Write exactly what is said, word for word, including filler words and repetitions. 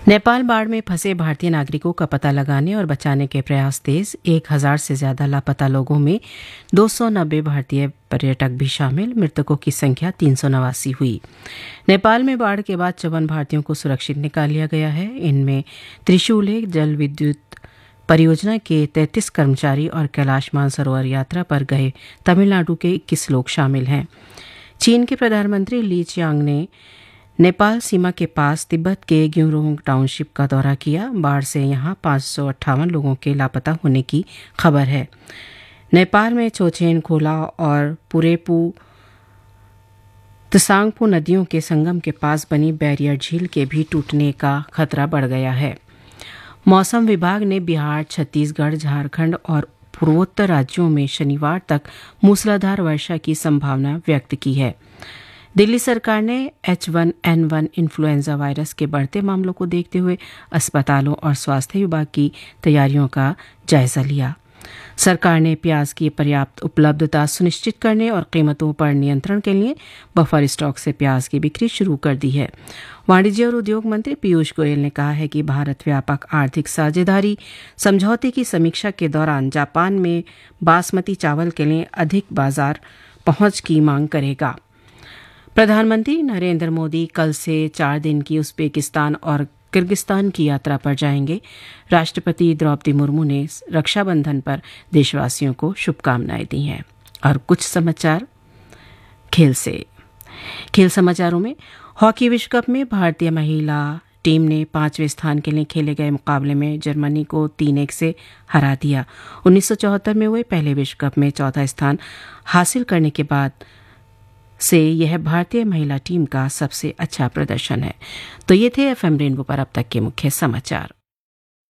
नेपाल बाढ़ में फंसे भारतीय नागरिकों का पता लगाने और बचाने के प्रयास तेज। एक हजार से ज्यादा लापता लोगों में दो सौ नब्बे भारतीय पर्यटक भी शामिल। मृतकों की संख्या तीन सौ नवासी हुई। नेपाल में बाढ़ के बाद चौवन भारतीयों को सुरक्षित निकाल लिया गया है। इनमें त्रिशूल जल विद्युत परियोजना के तैंतीस कर्मचारी और कैलाश मानसरोवर यात्रा पर गए तमिलनाडु के इक्कीस लोग शामिल हैं। चीन के प्रधानमंत्री ली चियांग ने नेपाल सीमा के पास तिब्बत के ग्यूरोंग टाउनशिप का दौरा किया। बाढ़ से यहां पाँच सौ अट्ठावन लोगों के लापता होने की खबर है। नेपाल में चोचेन खोला और पुरेपू तसांगपू नदियों के संगम के पास बनी बैरियर झील के भी टूटने का खतरा बढ़ गया है। मौसम विभाग ने बिहार, छत्तीसगढ़, झारखंड और पूर्वोत्तर राज्यों में शनिवार तक मूसलाधार वर्षा की संभावना व्यक्त की है। दिल्ली सरकार ने H one N one influenza virus के बढ़ते मामलों को देखते हुए अस्पतालों और स्वास्थ्य विभाग की तैयारियों का जायजा लिया। सरकार ने प्याज की पर्याप्त उपलब्धता सुनिश्चित करने और कीमतों पर नियंत्रण के लिए बफर स्टॉक से प्याज की बिक्री शुरू कर दी है। वाणिज्य और उद्योग मंत्री पीयूष गोयल ने कहा है कि भारत व्यापक आर्थिक साझेदारी समझौते की समीक्षा के दौरान जापान में बासमती चावल के लिए अधिक बाजार पहुंच की मांग करेगा। प्रधानमंत्री नरेंद्र मोदी कल से चार दिन की उज्बेकिस्तान और किर्गिस्तान की यात्रा पर जाएंगे। राष्ट्रपति द्रौपदी मुर्मू ने रक्षाबंधन पर देशवासियों को शुभकामनाएं दी हैं। और कुछ समाचार खेल से। खेल समाचारों में हॉकी विश्व कप में भारतीय महिला टीम ने पांचवें स्थान के लिए खेले गए मुकाबले में जर्मनी को तीन एक से हरा दिया। उन्नीस सौ चौहत्तर में हुए पहले विश्व कप में चौथा स्थान हासिल करने के बाद से यह भारतीय महिला टीम का सबसे अच्छा प्रदर्शन है। तो ये थे एफएम रेनबो पर अब तक के मुख्य समाचार।